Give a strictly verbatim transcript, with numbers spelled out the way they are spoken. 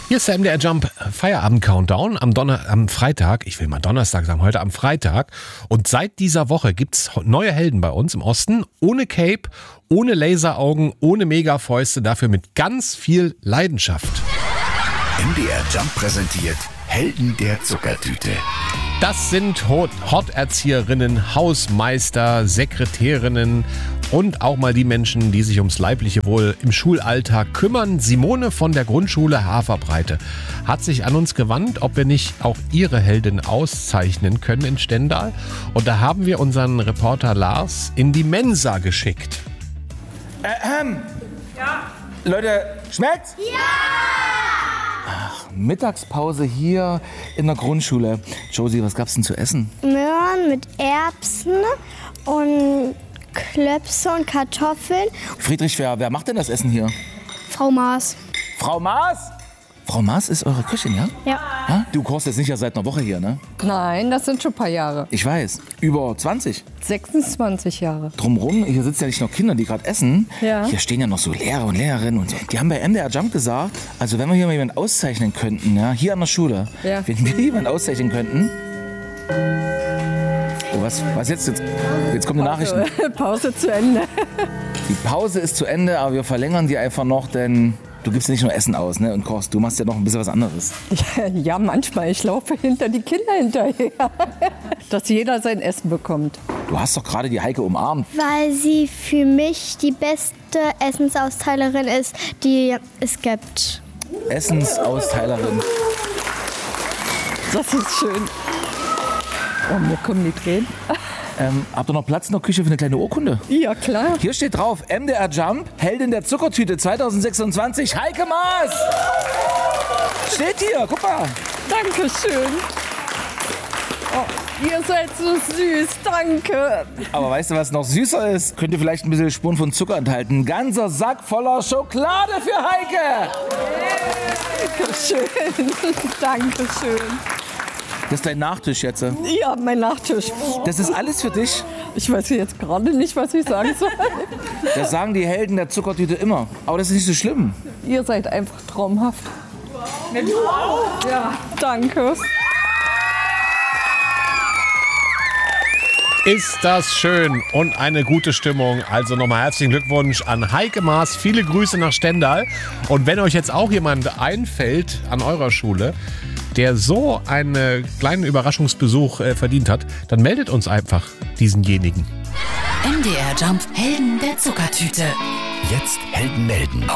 Hier ist der M D R Jump Feierabend-Countdown am, Donner- am Freitag. Ich will mal Donnerstag sagen, heute am Freitag. Und seit dieser Woche gibt's neue Helden bei uns im Osten. Ohne Cape, ohne Laseraugen, ohne Megafäuste, dafür mit ganz viel Leidenschaft. M D R Jump präsentiert Helden der Zuckertüte. Das sind Hot- Horterzieherinnen, Hausmeister, Sekretärinnen und auch mal die Menschen, die sich ums leibliche Wohl im Schulalltag kümmern. Simone von der Grundschule Haferbreite hat sich an uns gewandt, ob wir nicht auch ihre Heldin auszeichnen können in Stendal. Und da haben wir unseren Reporter Lars in die Mensa geschickt. Ähm, ja. Leute, schmeckt's? Ja! Ach, Mittagspause hier in der Grundschule. Josie, was gab's denn zu essen? Möhren mit Erbsen und Klöpse und Kartoffeln. Friedrich, wer, wer macht denn das Essen hier? Frau Maas. Frau Maas? Frau Maas ist eure Köchin, ja? Ja. Ha? Du kochst jetzt nicht ja seit einer Woche hier, ne? Nein, das sind schon ein paar Jahre. Ich weiß. Über zwanzig. sechsundzwanzig Jahre. Drumrum, hier sitzen ja nicht nur Kinder, die gerade essen. Ja. Hier stehen ja noch so Lehrer und Lehrerinnen und so. Die haben bei M D R Jump gesagt, also wenn wir hier mal jemanden auszeichnen könnten, ja, hier an der Schule, Ja. wenn wir jemanden auszeichnen könnten. Oh, was, was jetzt? Jetzt, jetzt kommen die Nachrichten. Pause, Pause zu Ende. Die Pause ist zu Ende, aber wir verlängern die einfach noch, denn du gibst nicht nur Essen aus, ne, und kochst. Du machst ja noch ein bisschen was anderes. Ja, manchmal. Ich laufe hinter die Kinder hinterher. Dass jeder sein Essen bekommt. Du hast doch gerade die Heike umarmt. Weil sie für mich die beste Essensausteilerin ist, die es gibt. Essensausteilerin. Das ist schön. Oh, mir kommen die Tränen. Ähm, habt ihr noch Platz in der Küche für eine kleine Urkunde? Ja, klar. Hier steht drauf, M D R Jump, Heldin der Zuckertüte zweitausendsechsundzwanzig, Heike Maas! Steht hier, guck mal. Dankeschön. Oh, ihr seid so süß, danke. Aber weißt du, was noch süßer ist? Könnte vielleicht ein bisschen Spuren von Zucker enthalten. Ein ganzer Sack voller Schokolade für Heike! Dankeschön. Dankeschön. Das ist dein Nachtisch jetzt. Ja, mein Nachtisch. Das ist alles für dich. Ich weiß jetzt gerade nicht, was ich sagen soll. Das sagen die Helden der Zuckertüte immer. Aber das ist nicht so schlimm. Ihr seid einfach traumhaft. Ja, danke. Ist das schön und eine gute Stimmung. Also nochmal herzlichen Glückwunsch an Heike Maas. Viele Grüße nach Stendal. Und wenn euch jetzt auch jemand einfällt an eurer Schule, der so einen kleinen Überraschungsbesuch äh, verdient hat, dann meldet uns einfach diesenjenigen. M D R Jump, Helden der Zuckertüte. Jetzt Helden melden.